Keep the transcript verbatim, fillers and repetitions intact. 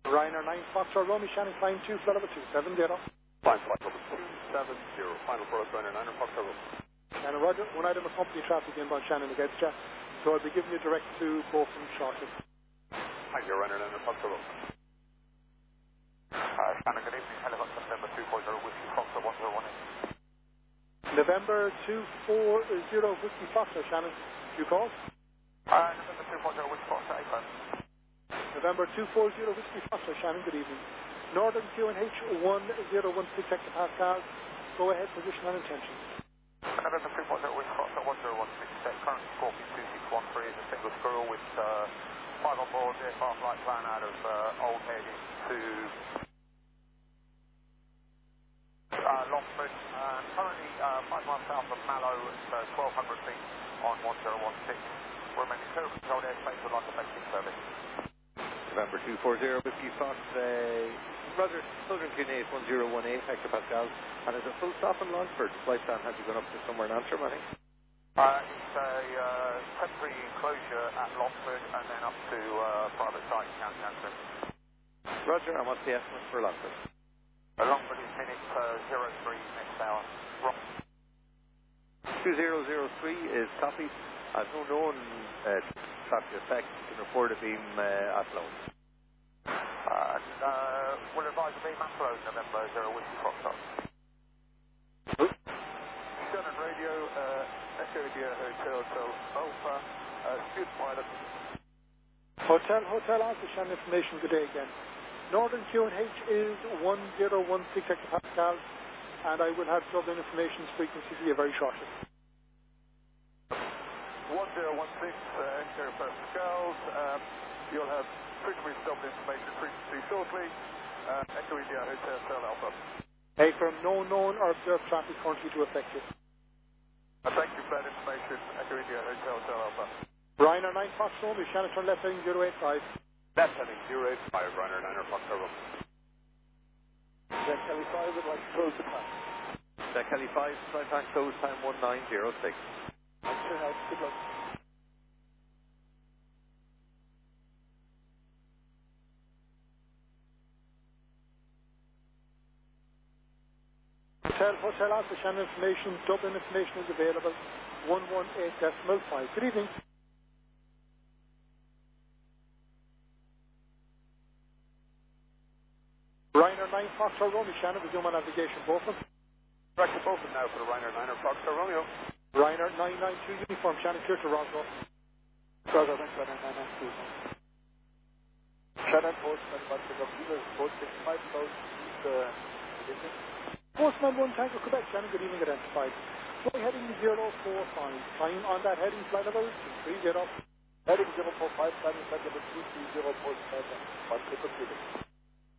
Ryanair nine Foxtrot Romeo Shannon flying two flight level two seven zero. Fine flight level two seven zero. Final for us, Ryanair nine Foxtrot Romeo. Shannon Roger, one item of company traffic inbound Shannon against you. So I'll be giving you direct to Beaufort shortly. Thank you, Ryanair nine Foxtrot Romeo. Uh, Shannon, good evening. Helicopter November two four zero Whiskey Foxtrot one zero one eight. November two four zero Whiskey Foxtrot Shannon. You call? Uh, November two four zero Whiskey Foxtrot eight five. November two four zero Whiskey Foxtrot Shannon, good evening. Northern Q N H one zero one six hectopascals. Go ahead, position and intention. November two four zero Whiskey Foxtrot one zero one six. Current Scorpion two six one three is a single squirrel with uh, five on board aircraft flight plan out of uh, Old Head into uh, Longford. Uh, currently uh, five miles south of Mallow at uh, twelve hundred feet on one zero one six. We're remaining clear of controlled airspace with like a basic service. November two four zero Whiskey Fox, uh, Roger, Southern Q N H one zero one eight hectopascals, and is a full stop in Longford. Flight plan has you gone up to somewhere in Antrim, I think? Uh, it's a uh, temporary enclosure at Longford and then up to uh, private site in County Antrim. Roger, and what's the estimate for Longford? Uh, Longford is minute uh, zero three next hour. Wrong. two zero zero three is copied. As no known uh, traffic effect, you can report a beam uh, at low. Uh, uh, we'll advise a beam at low, November zero Whiskey Foxtrot. Shannon Radio, uh, Echo India Hotel, Hotel Alpha, uh, student pilot. Hotel, Hotel Alpha Shannon information, good day again. Northern Q N H is one zero one six hectopascals, and I will have Dublin information frequency for you very shortly. one zero one six, uh, Echo Pascals, um, you'll have frequency stop information frequency shortly, uh, Echo India Hotel, Hotel Alpha. Hey, from no known or observed traffic currently to affect you. Uh, thank you for that information, Echo India Hotel, Hotel Alpha. Ryanair nine Fox Romeo Shannon turn left heading zero eight five. Left heading zero eight five, Ryanair nine Fox Romeo. Then Kelly five would like to close the time. Jack Kelly five, flight time close time one nine zero six. Thanks for your help. Good luck. Hotel, Hotel Alpha Shannon information, Dublin information is available, one one eight decimal five. Good evening. Ryanair nine Foxtrot Romeo Shannon, resume on navigation, Beaufort. Direct to Beaufort now for the Ryanair nine Foxtrot Romeo. Ryanair nine nine two uniform Shannon, clear to Roswell. Roswell, thanks, Ryanair nine nine two. Shannon, Postman, one pick up, Beaver, both six five, close, east, uh, position. Postman one Tango Quebec, Shannon, good evening, identified. Fly heading zero four five, flying on that heading, flight level two three zero. Heading zero four five, planning flight level two three zero, Postman, one pick up, Beaver.